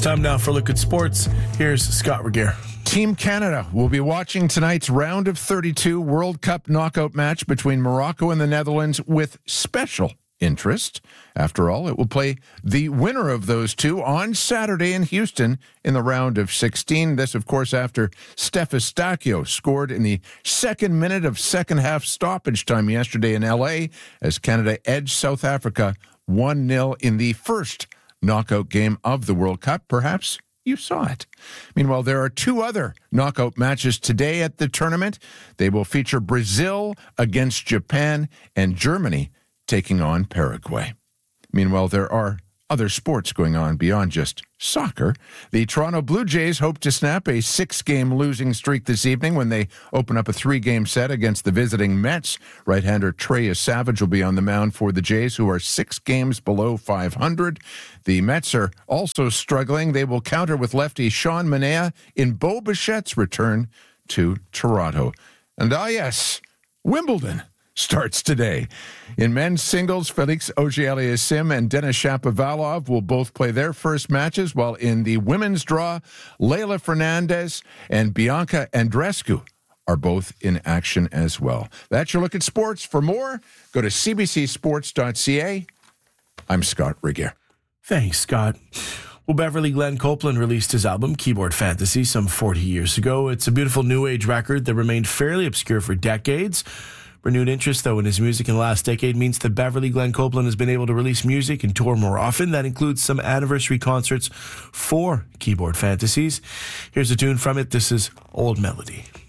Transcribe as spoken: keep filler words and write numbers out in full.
time now for a look at sports. Here's Scott Regier. Team Canada will be watching tonight's round of thirty-two World Cup knockout match between Morocco and the Netherlands with special interest. After all, it will play the winner of those two on Saturday in Houston in the round of sixteen. This, of course, after Steph Eustaquio scored in the second minute of second half stoppage time yesterday in L A as Canada edged South Africa one nil in the first knockout game of the World Cup. Perhaps you saw it. Meanwhile, there are two other knockout matches today at the tournament. They will feature Brazil against Japan and Germany taking on Paraguay. Meanwhile, there are other sports going on beyond just soccer. The Toronto Blue Jays hope to snap a six-game losing streak this evening when they open up a three-game set against the visiting Mets. Right-hander Trey Savage will be on the mound for the Jays, who are six games below five hundred. The Mets are also struggling. They will counter with lefty Sean Manaea in Bo Bichette's return to Toronto. And ah, yes, Wimbledon starts today. In men's singles, Felix Auger-Aliassime and Denis Shapovalov will both play their first matches, while in the women's draw, Leylah Fernandez and Bianca Andreescu are both in action as well. That's your look at sports. For more, go to c b c sports dot c a. I'm Scott Regier. Thanks, Scott. Well, Beverly Glenn Copeland released his album, Keyboard Fantasy, some forty years ago. It's a beautiful new age record that remained fairly obscure for decades. Renewed interest, though, in his music in the last decade means that Beverly Glenn Copeland has been able to release music and tour more often. That includes some anniversary concerts for Keyboard Fantasies. Here's a tune from it. This is Old Melody.